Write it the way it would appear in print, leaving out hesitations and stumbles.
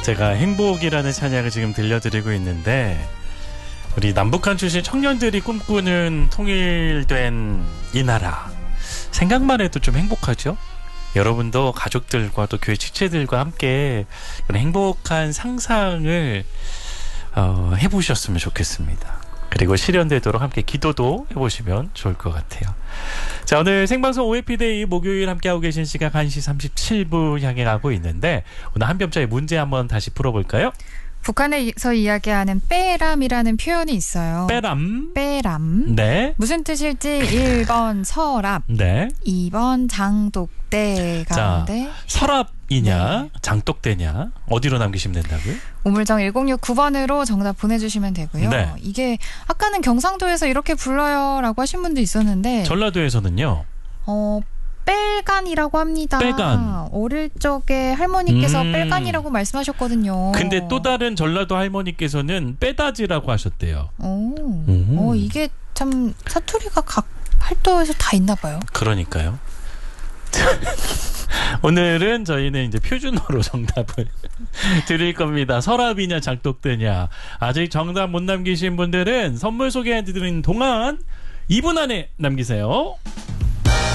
제가 행복이라는 찬양을 지금 들려드리고 있는데 우리 남북한 출신 청년들이 꿈꾸는 통일된 이 나라 생각만 해도 좀 행복하죠? 여러분도 가족들과 또 교회 직체들과 함께 그런 행복한 상상을 해보셨으면 좋겠습니다. 그리고 실현되도록 함께 기도도 해보시면 좋을 것 같아요. 자, 오늘 생방송 OFD데이 목요일 함께하고 계신 시각 1시 37분 향해 가고 있는데 오늘 한 뼘짜리 문제 한번 다시 풀어볼까요? 북한에서 이야기하는 빼람이라는 표현이 있어요. 빼람. 빼람. 네. 무슨 뜻일지 1번 서랍, 네. 2번 장독대 가운데 서랍이냐 네. 장독대냐 어디로 남기시면 된다고요? 우물정 1069번으로 정답 보내주시면 되고요. 네. 이게 아까는 경상도에서 이렇게 불러요 라고 하신 분도 있었는데 전라도에서는요? 뺄간이라고 합니다. 빼간. 어릴 적에 할머니께서 뺄간이라고 말씀하셨거든요. 근데 또 다른 전라도 할머니께서는 빼다지라고 하셨대요. 이게 참 사투리가 각 팔도에서 다 있나 봐요. 그러니까요. 오늘은 저희는 이제 표준어로 정답을 드릴 겁니다. 서랍이냐 장독대냐. 아직 정답 못 남기신 분들은 선물 소개해드리는 동안 2분 안에 남기세요.